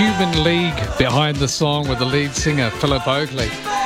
Human League behind the song with the lead singer, Philip Oakey.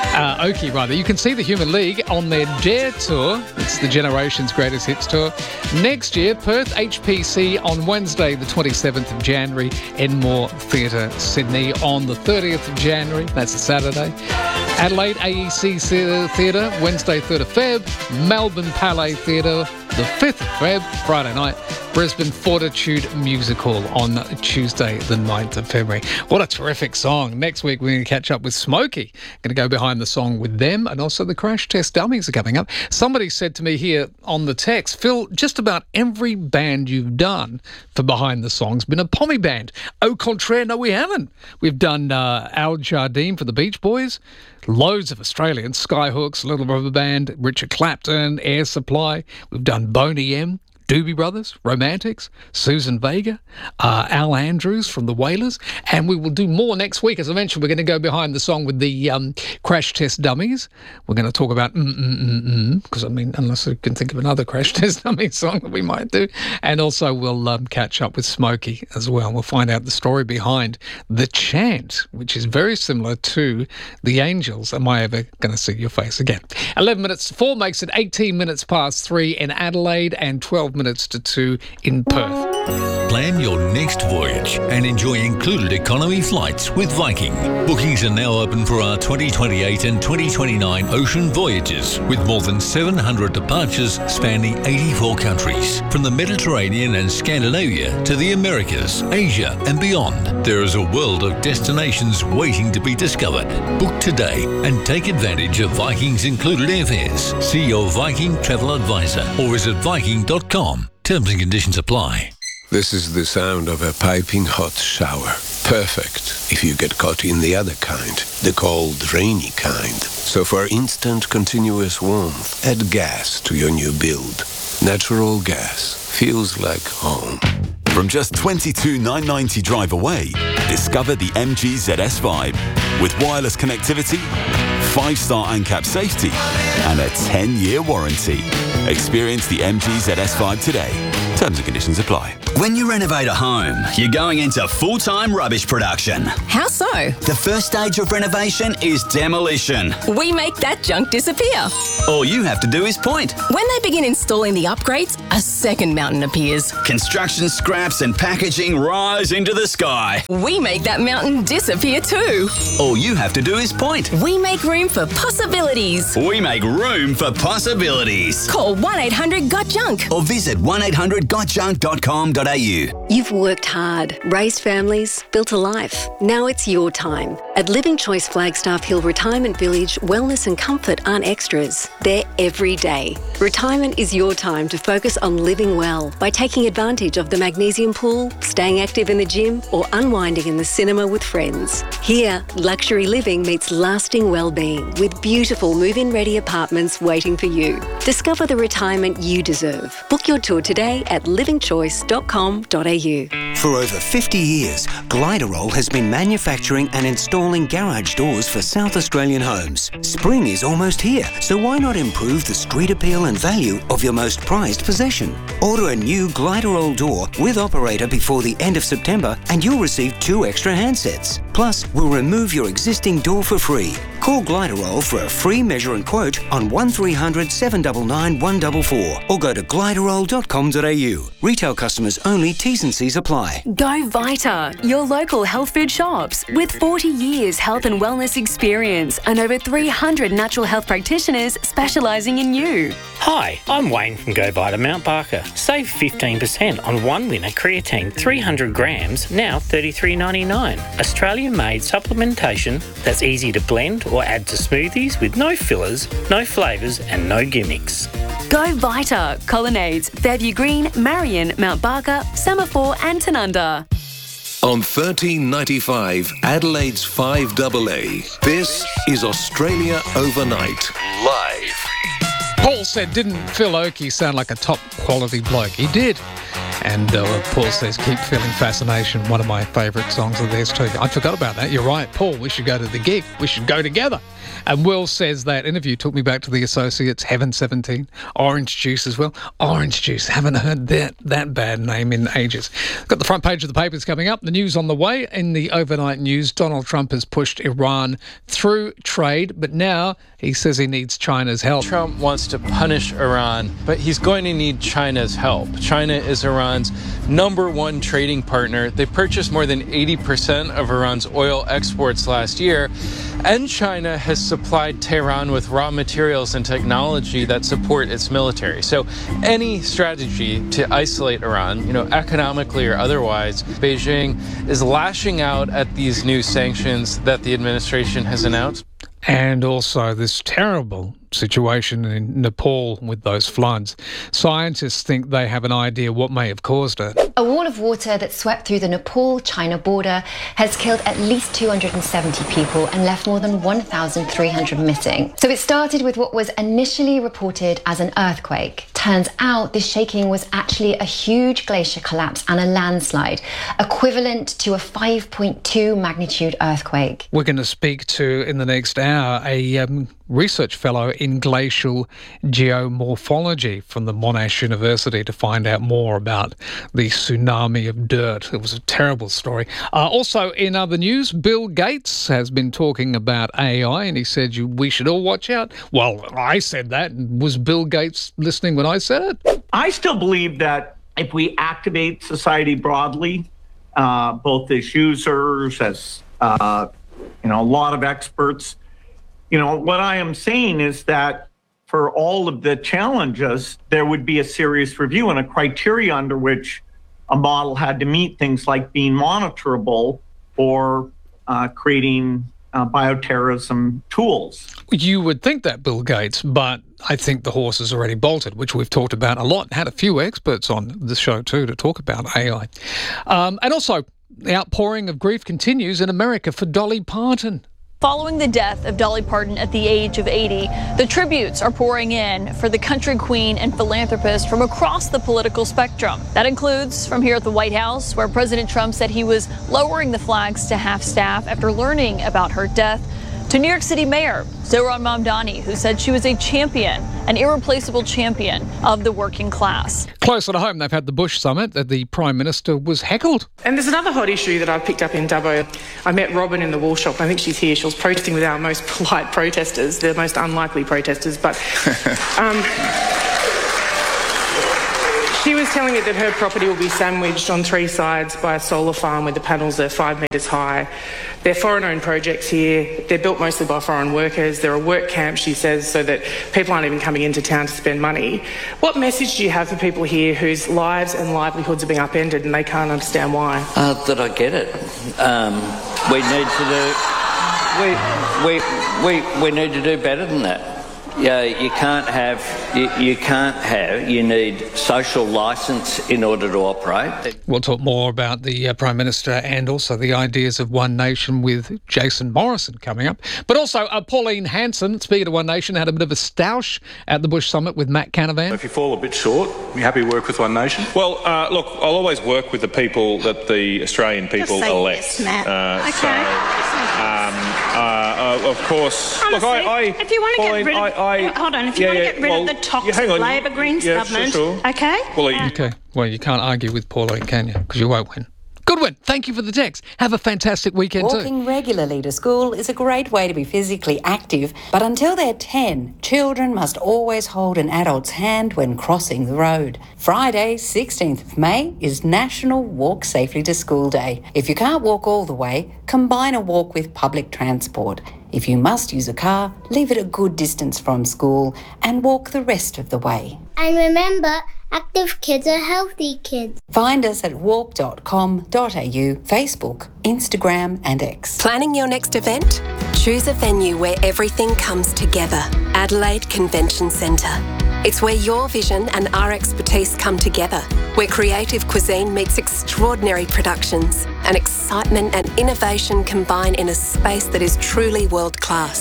You can see the Human League on their Dare Tour. It's the Generation's Greatest Hits Tour. Next year, Perth HPC on Wednesday, the 27th of January. Enmore Theatre, Sydney on the 30th of January. That's a Saturday. Adelaide AEC Theatre, Wednesday, 3rd of Feb. Melbourne Palais Theatre, the 5th of Feb, Friday night. Brisbane Fortitude Music Hall on Tuesday, the 9th of February. What a terrific song. Next week, we're going to catch up with Smokey. Going to go behind the song with them, and also the Crash Test Dummies are coming up. Somebody said to me here on the text, Phil, just about every band you've done for Behind the Song's been a Pommy band. Au contraire, no, we haven't. We've done Al Jardine for the Beach Boys, loads of Australians, Skyhooks, Little Rubber Band, Richard Clapton, Air Supply. We've done Boney M, Doobie Brothers, Romantics, Susan Vega, Al Andrews from the Wailers, and we will do more next week. As I mentioned, we're going to go behind the song with the Crash Test Dummies. We're going to talk about because I mean, unless I can think of another Crash Test Dummy song that we might do, and also we'll catch up with Smokey as well. We'll find out the story behind The Chant, which is very similar to The Angels. Am I ever going to see your face again? 11 minutes to 4 makes it 18 minutes past 3 in Adelaide and 12 minutes to 2 in Perth. Plan your next voyage and enjoy included economy flights with Viking. Bookings are now open for our 2028 and 2029 ocean voyages, with more than 700 departures spanning 84 countries. From the Mediterranean and Scandinavia to the Americas, Asia and beyond, there is a world of destinations waiting to be discovered. Book today and take advantage of Viking's included airfares. See your Viking travel advisor or visit Viking.com. Terms and conditions apply. This is the sound of a piping hot shower. Perfect if you get caught in the other kind, the cold, rainy kind. So for instant, continuous warmth, add gas to your new build. Natural gas feels like home. From just $22,990 drive away, discover the MG ZS Vibe. With wireless connectivity, 5-star ANCAP safety, and a 10-year warranty. Experience the MG ZS Vibe today. Terms and conditions apply. When you renovate a home, you're going into full-time rubbish production. How so? The first stage of renovation is demolition. We make that junk disappear. All you have to do is point. When they begin installing the upgrades, a second mountain appears. Construction scraps and packaging rise into the sky. We make that mountain disappear too. All you have to do is point. We make room for possibilities. We make room for possibilities. Call 1-800-GOT-JUNK or visit 1-800-GOTJUNK.com.au. You've worked hard, raised families, built a life. Now it's your time. At Living Choice Flagstaff Hill Retirement Village, wellness and comfort aren't extras. They're every day. Retirement is your time to focus on living well by taking advantage of the magnesium pool, staying active in the gym, or unwinding in the cinema with friends. Here, luxury living meets lasting well-being with beautiful move-in ready apartments waiting for you. Discover the retirement you deserve. Book your tour today at livingchoice.com.au. For over 50 years, Gliderol has been manufacturing and installing garage doors for South Australian homes. Spring is almost here, so why not improve the street appeal and value of your most prized possession? Order a new Gliderol door with operator before the end of September and you'll receive 2 extra handsets. Plus, we'll remove your existing door for free. Call Gliderol for a free measure and quote on 1300 799 144 or go to gliderol.com.au. Retail customers only, T's and C's apply. Go Vita, your local health food shops. With 40 years health and wellness experience and over 300 natural health practitioners specialising in you. Hi, I'm Wayne from Go Vita Mount Barker. Save 15% on one winner creatine 300 grams, now $33.99. Australian-made supplementation that's easy to blend or add to smoothies with no fillers, no flavours and no gimmicks. Go Vita, Colonnades, Fairview Green, Marion, Mount Barker, Semaphore and Tanunda. On 1395, Adelaide's 5AA, this is Australia Overnight, live. Paul said, didn't Phil Oakey sound like a top quality bloke? He did. And Paul says, Keep Feeling Fascination, one of my favourite songs of theirs too. I forgot about that. You're right, Paul. We should go to the gig. We should go together. And Will says that interview took me back to the Associates, Heaven 17, Orange Juice as well. Orange Juice, haven't heard that bad name in ages. Got the front page of the papers coming up. The news on the way. In the overnight news, Donald Trump has pushed Iran through trade, but now he says he needs China's help. Trump wants to punish Iran, but he's going to need China's help. China is Iran's #1 trading partner. They purchased more than 80% of Iran's oil exports last year, and China has supplied Tehran with raw materials and technology that support its military. So any strategy to isolate Iran, economically or otherwise, Beijing is lashing out at these new sanctions that the administration has announced. And also this terrible situation in Nepal with those floods. Scientists think they have an idea what may have caused it. A wall of water that swept through the Nepal-China border has killed at least 270 people and left more than 1,300 missing. So it started with what was initially reported as an earthquake. Turns out this shaking was actually a huge glacier collapse and a landslide, equivalent to a 5.2 magnitude earthquake. We're going to speak to, in the next hour, a research fellow in glacial geomorphology from the Monash University to find out more about the tsunami of dirt. It was a terrible story. Also, in other news, Bill Gates has been talking about AI, and he said we should all watch out. Well, I said that. Was Bill Gates listening when I said it? I still believe that if we activate society broadly, both as users, as a lot of experts, what I am saying is that for all of the challenges, there would be a serious review and a criteria under which a model had to meet things like being monitorable or creating bioterrorism tools. You would think that, Bill Gates, but I think the horse has already bolted, which we've talked about a lot. Had a few experts on the show too to talk about AI. And also, the outpouring of grief continues in America for Dolly Parton. Following the death of Dolly Parton at the age of 80, the tributes are pouring in for the country queen and philanthropist from across the political spectrum. That includes from here at the White House, where President Trump said he was lowering the flags to half-staff after learning about her death, to New York City Mayor Zohran Mamdani, who said she was a champion, an irreplaceable champion of the working class. Closer to home, they've had the Bush summit that the Prime Minister was heckled. And there's another hot issue that I've picked up in Dubbo. I met Robin in the wool shop. I think she's here. She was protesting with our most polite protesters, the most unlikely protesters, but she was telling it that her property will be sandwiched on 3 sides by a solar farm where the panels are 5 metres high. They're foreign-owned projects here. They're built mostly by foreign workers. They're a work camp, she says, so that people aren't even coming into town to spend money. What message do you have for people here whose lives and livelihoods are being upended and they can't understand why? That I get it. We need to do better than that. Yeah, you need social licence in order to operate. We'll talk more about the Prime Minister and also the ideas of One Nation with Jason Morrison coming up. But also Pauline Hanson, speaking of One Nation, had a bit of a stoush at the Bush Summit with Matt Canavan. If you fall a bit short, you happy to work with One Nation? Well, look, I'll always work with the people that the Australian people elect. Yes, Matt. Of course. Honestly, look, if you want to get rid of, hold on, if you want to get rid of the toxic Labor Greens government, sure. okay? Well, you can't argue with Pauline, can you? Because you won't win. Good win. Thank you for the text. Have a fantastic weekend too. Walking regularly to school is a great way to be physically active, but until they're 10, children must always hold an adult's hand when crossing the road. Friday, 16th of May, is National Walk Safely to School Day. If you can't walk all the way, combine a walk with public transport. If you must use a car, leave it a good distance from school and walk the rest of the way. And remember, active kids are healthy kids. Find us at walk.com.au, Facebook, Instagram and X. Planning your next event? Choose a venue where everything comes together. Adelaide Convention Centre. It's where your vision and our expertise come together, where creative cuisine meets extraordinary productions and excitement and innovation combine in a space that is truly world-class.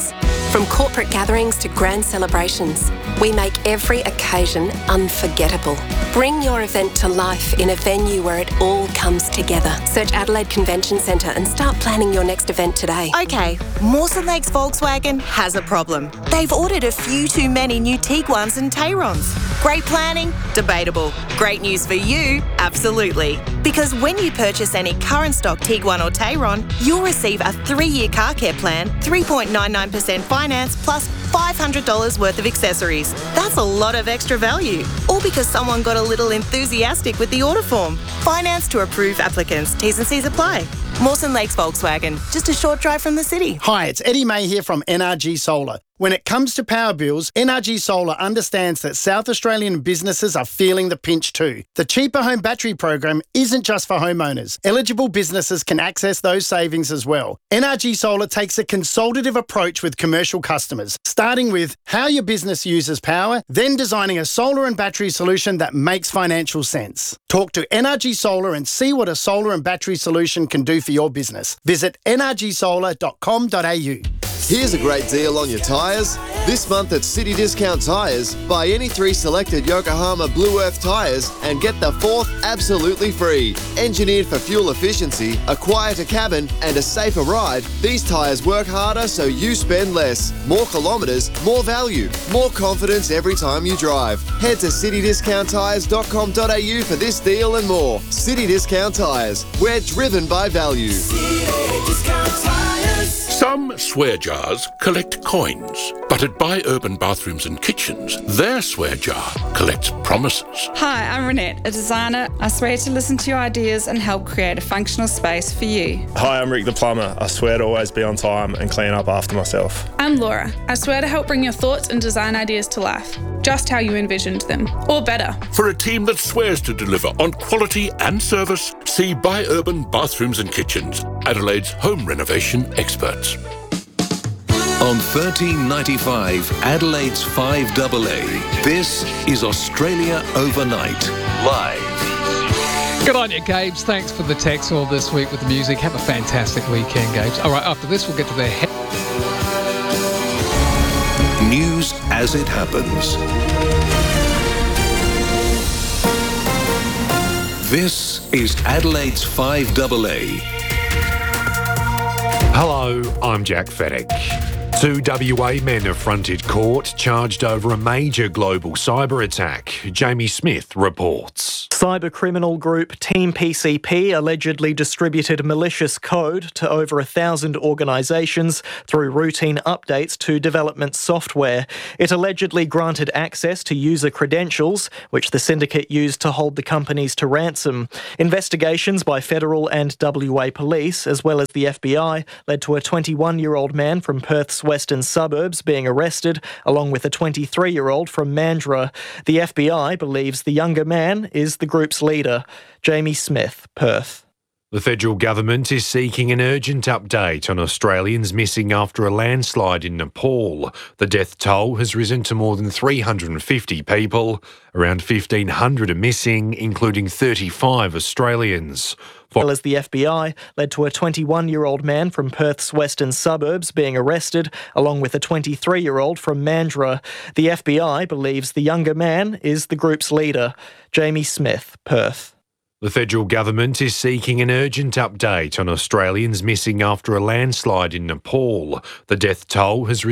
From corporate gatherings to grand celebrations, we make every occasion unforgettable. Bring your event to life in a venue where it all comes together. Search Adelaide Convention Centre and start planning your next event today. Okay, Mawson Lakes Volkswagen has a problem. They've ordered a few too many new Tiguans and Tayrons. Great planning? Debatable. Great news for you? Absolutely. Because when you purchase any current stock Tiguan or Tayron, you'll receive a 3-year car care plan, 3.99% finance, plus $500 worth of accessories. That's a lot of extra value. All because someone got a little enthusiastic with the order form. Finance to approved applicants. T's and C's apply. Mawson Lakes Volkswagen, just a short drive from the city. Hi, it's Eddie May here from NRG Solar. When it comes to power bills, NRG Solar understands that South Australian businesses are feeling the pinch too. The Cheaper Home Battery program isn't just for homeowners. Eligible businesses can access those savings as well. NRG Solar takes a consultative approach with commercial customers, starting with how your business uses power, then designing a solar and battery solution that makes financial sense. Talk to NRG Solar and see what a solar and battery solution can do for your business. Visit nrgsolar.com.au. Here's a great deal on your tyres. This month at City Discount Tyres, buy any 3 selected Yokohama Blue Earth tyres and get the 4th absolutely free. Engineered for fuel efficiency, a quieter cabin and a safer ride, these tyres work harder so you spend less. More kilometres, more value, more confidence every time you drive. Head to citydiscounttyres.com.au for this deal and more. City Discount Tyres, we're driven by value. Some swear jars collect coins, but at Buy Urban Bathrooms and Kitchens, their swear jar collects promises. Hi, I'm Renette, a designer. I swear to listen to your ideas and help create a functional space for you. Hi, I'm Rick the plumber. I swear to always be on time and clean up after myself. I'm Laura. I swear to help bring your thoughts and design ideas to life, just how you envisioned them, or better. For a team that swears to deliver on quality and service, see Buy Urban Bathrooms and Kitchens, Adelaide's home renovation experts. On 1395 Adelaide's 5AA, this is Australia Overnight, live. Good on you, Gabes. Thanks for the text all this week with the music. Have a fantastic weekend, Gabes. All right, after this, we'll get to the news as it happens. This is Adelaide's 5AA. Hello, I'm Jack Fedek. 2 WA men have fronted court charged over a major global cyber attack. Jamie Smith reports. Cybercriminal group Team PCP allegedly distributed malicious code to over 1,000 organisations through routine updates to development software. It allegedly granted access to user credentials, which the syndicate used to hold the companies to ransom. Investigations by federal and WA police, as well as the FBI, led to a 21-year-old man from Perth's western suburbs being arrested, along with a 23-year-old from Mandurah. The FBI believes the younger man is the group's leader. Jamie Smith, Perth. The federal government is seeking an urgent update on Australians missing after a landslide in Nepal. The death toll has risen to more than 350 people. Around 1,500 are missing, including 35 Australians. Well as the FBI led to a 21-year-old man from Perth's western suburbs being arrested, along with a 23-year-old from Mandurah. The FBI believes the younger man is the group's leader. Jamie Smith, Perth. The federal government is seeking an urgent update on Australians missing after a landslide in Nepal. The death toll has risen